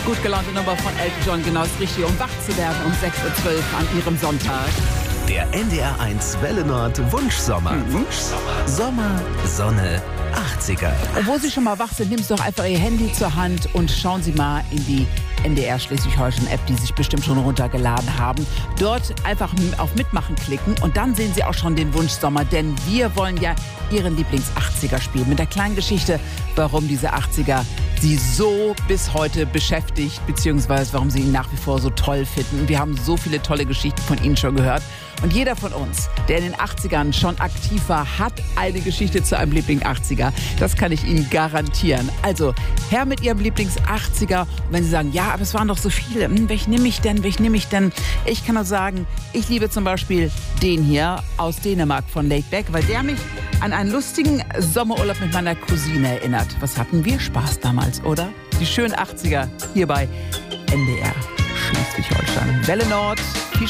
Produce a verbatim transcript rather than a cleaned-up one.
Gut gelaunte Nummer von Elton John, genau das Richtige, um wach zu werden um sechs Uhr zwölf an Ihrem Sonntag. Der N D R eins Welle Nord Wunschsommer. Mhm. Wunschsommer. Sommer, Sonne, achtziger. Und wo Sie schon mal wach sind, nehmen Sie doch einfach Ihr Handy zur Hand und schauen Sie mal in die N D R Schleswig-Holstein-App, die Sie sich bestimmt schon runtergeladen haben. Dort einfach auf Mitmachen klicken und dann sehen Sie auch schon den Wunschsommer, denn wir wollen ja Ihren Lieblings-achtziger spielen mit der kleinen Geschichte, warum diese achtziger Sie so bis heute beschäftigt, beziehungsweise warum Sie ihn nach wie vor so toll finden. Wir haben so viele tolle Geschichten von Ihnen schon gehört. Und jeder von uns, der in den achtzigern schon aktiv war, hat eine Geschichte zu einem Liebling-achtziger. Das kann ich Ihnen garantieren. Also, her mit Ihrem Lieblings-achtziger. Und wenn Sie sagen, ja, aber es waren doch so viele. Hm, welchen nehme ich denn? Welchen nehme ich denn? Ich kann nur sagen, ich liebe zum Beispiel den hier aus Dänemark von Laidback, weil der mich an einen lustigen Sommerurlaub mit meiner Cousine erinnert. Was hatten wir Spaß damals, oder? Die schönen achtziger hier bei N D R Schleswig-Holstein. Welle Nord. Viel Spaß.